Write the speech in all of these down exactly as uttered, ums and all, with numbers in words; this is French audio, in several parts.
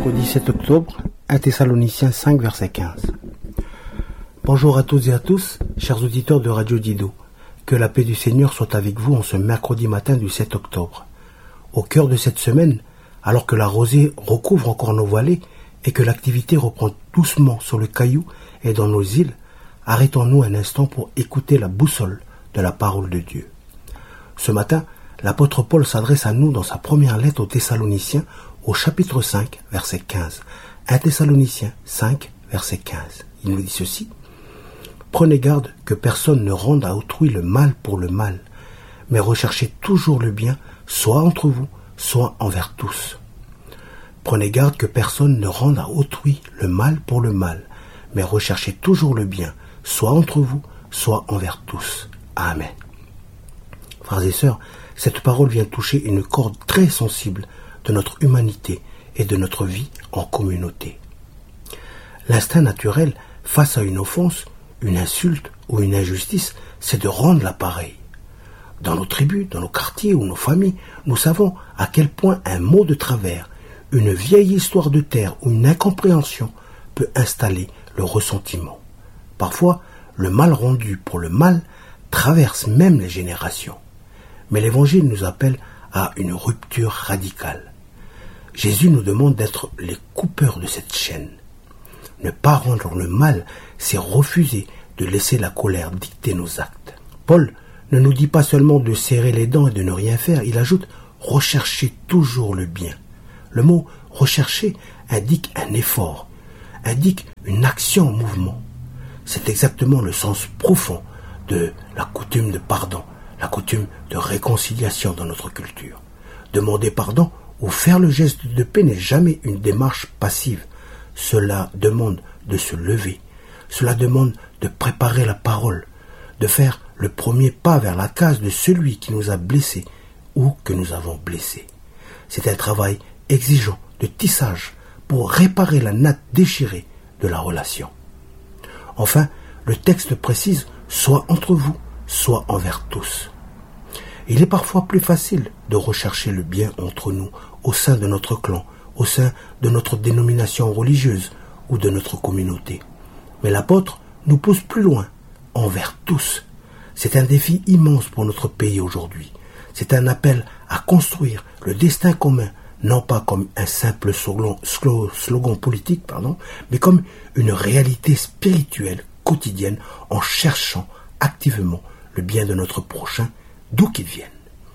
mercredi sept octobre, un Thessaloniciens cinq, verset quinze. Bonjour à toutes et à tous, chers auditeurs de Radio Dido. Que la paix du Seigneur soit avec vous en ce mercredi matin du sept octobre. Au cœur de cette semaine, alors que la rosée recouvre encore nos vallées et que l'activité reprend doucement sur le caillou et dans nos îles, arrêtons-nous un instant pour écouter la boussole de la parole de Dieu. Ce matin, l'apôtre Paul s'adresse à nous dans sa première lettre aux Thessaloniciens au chapitre cinq, verset quinze. un Thessaloniciens cinq, verset quinze. Il nous dit ceci. Prenez garde que personne ne rende à autrui le mal pour le mal, mais recherchez toujours le bien, soit entre vous, soit envers tous. Prenez garde que personne ne rende à autrui le mal pour le mal, mais recherchez toujours le bien, soit entre vous, soit envers tous. Amen. Frères et sœurs, cette parole vient toucher une corde très sensible de notre humanité et de notre vie en communauté. L'instinct naturel, face à une offense, une insulte ou une injustice, c'est de rendre l'appareil. Dans nos tribus, dans nos quartiers ou nos familles, nous savons à quel point un mot de travers, une vieille histoire de terre ou une incompréhension peut installer le ressentiment. Parfois, le mal rendu pour le mal traverse même les générations. Mais l'Évangile nous appelle à une rupture radicale. Jésus nous demande d'être les coupeurs de cette chaîne. Ne pas rendre le mal, c'est refuser de laisser la colère dicter nos actes. Paul ne nous dit pas seulement de serrer les dents et de ne rien faire, il ajoute « rechercher toujours le bien ». Le mot « rechercher » indique un effort, indique une action en mouvement. C'est exactement le sens profond de la coutume de pardon, la coutume de réconciliation dans notre culture. Demander pardon ou faire le geste de paix n'est jamais une démarche passive. Cela demande de se lever, cela demande de préparer la parole, de faire le premier pas vers la case de celui qui nous a blessés ou que nous avons blessés. C'est un travail exigeant de tissage pour réparer la natte déchirée de la relation. Enfin, le texte précise « soit entre vous, soit envers tous ». Il est parfois plus facile de rechercher le bien entre nous, au sein de notre clan, au sein de notre dénomination religieuse ou de notre communauté. Mais l'apôtre nous pousse plus loin, envers tous. C'est un défi immense pour notre pays aujourd'hui. C'est un appel à construire le destin commun, non pas comme un simple slogan, slogan politique, pardon, mais comme une réalité spirituelle quotidienne en cherchant activement le bien de notre prochain, d'où qu'il vienne.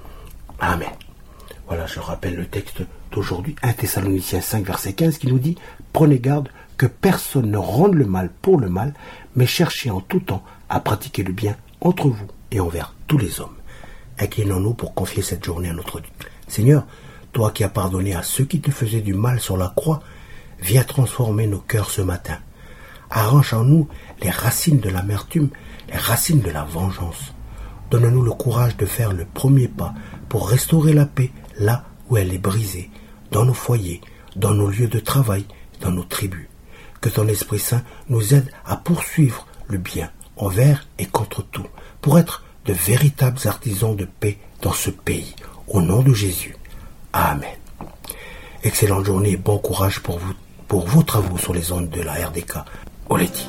Amen. Voilà, je rappelle le texte d'aujourd'hui, un Thessaloniciens cinq, verset quinze, qui nous dit « Prenez garde que personne ne rende le mal pour le mal, mais cherchez en tout temps à pratiquer le bien entre vous et envers tous les hommes. » Inclinons-nous pour confier cette journée à notre Dieu. Seigneur, toi qui as pardonné à ceux qui te faisaient du mal sur la croix, viens transformer nos cœurs ce matin. Arrange en nous les racines de l'amertume, les racines de la vengeance. Donne-nous le courage de faire le premier pas pour restaurer la paix là où elle est brisée, dans nos foyers, dans nos lieux de travail, dans nos tribus. Que ton Esprit Saint nous aide à poursuivre le bien envers et contre tout, pour être de véritables artisans de paix dans ce pays. Au nom de Jésus. Amen. Excellente journée et bon courage pour vous, pour vos travaux sur les ondes de la R D K. Oleti.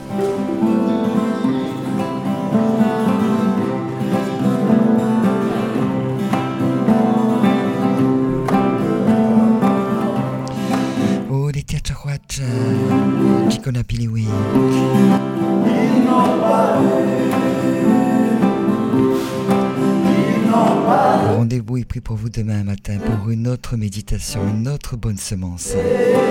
Chikona Piliwi. Le rendez-vous est pris pour vous demain matin pour une autre méditation, une autre bonne semence.